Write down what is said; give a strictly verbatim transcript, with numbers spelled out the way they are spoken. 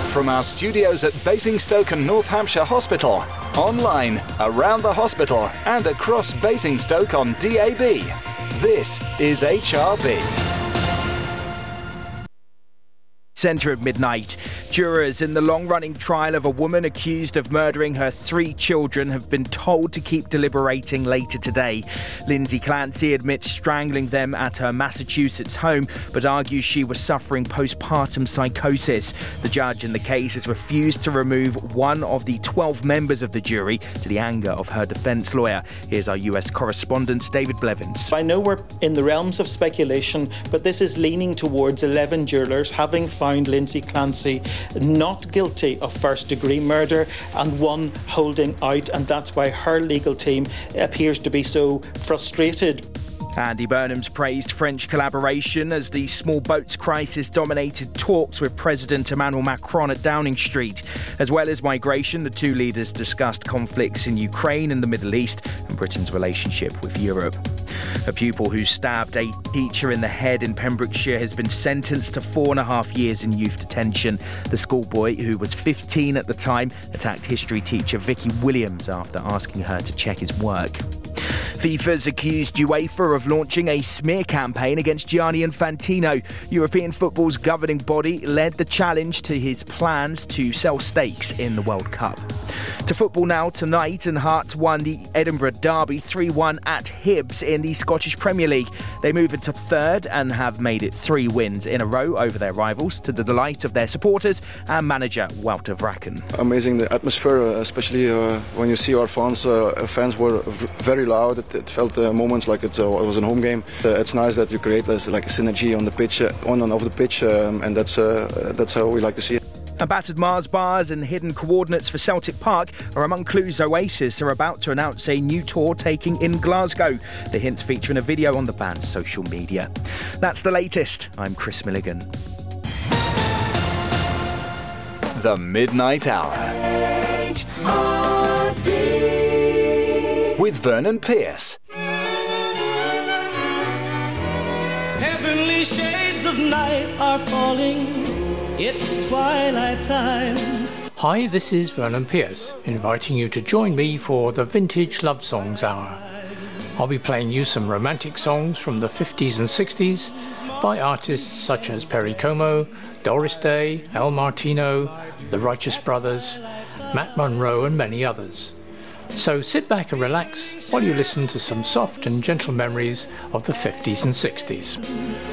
From our studios at Basingstoke and North Hampshire Hospital, online, around the hospital and across Basingstoke on D A B, this is H R B. Centre of midnight. Jurors in the long-running trial of a woman accused of murdering her three children have been told to keep deliberating later today. Lindsay Clancy admits strangling them at her Massachusetts home, but argues she was suffering postpartum psychosis. The judge in the case has refused to remove one of the twelve members of the jury, to the anger of her defence lawyer. Here's our U S correspondent, David Blevins. I know we're in the realms of speculation, but this is leaning towards eleven jurors having found Lindsay Clancy not guilty of first-degree murder and one holding out, and that's why her legal team appears to be so frustrated. Andy Burnham's praised French collaboration as the small boats crisis dominated talks with President Emmanuel Macron at Downing Street. As well as migration, the two leaders discussed conflicts in Ukraine and the Middle East and Britain's relationship with Europe. A pupil who stabbed a teacher in the head in Pembrokeshire has been sentenced to four and a half years in youth detention. The schoolboy, who was fifteen at the time, attacked history teacher Vicky Williams after asking her to check his work. FIFA's accused UEFA of launching a smear campaign against Gianni Infantino. European football's governing body led the challenge to his plans to sell stakes in the World Cup. To football now tonight, and Hearts won the Edinburgh Derby three one at Hibs in the Scottish Premier League. They move into third and have made it three wins in a row over their rivals, to the delight of their supporters and manager Walter Vracken. Amazing the atmosphere, especially uh, when you see our fans. Uh, fans were v- very loud. It, it felt uh, moments like it, uh, it was a home game. Uh, it's nice that you create this, like a synergy on the pitch, uh, on and off the pitch, um, and that's uh, that's how we like to see it. And battered Mars bars and hidden coordinates for Celtic Park are among clues Oasis are about to announce a new tour taking in Glasgow. The hints feature in a video on the band's social media. That's the latest. I'm Chris Milligan. The Midnight Hour. H R B. With Vernon Pierce. Heavenly shades of night are falling. It's twilight time. Hi, this is Vernon Pierce, inviting you to join me for the Vintage Love Songs Hour. I'll be playing you some romantic songs from the fifties and sixties by artists such as Perry Como, Doris Day, El Martino, The Righteous Brothers, Matt Monro and many others. So sit back and relax while you listen to some soft and gentle memories of the fifties and sixties.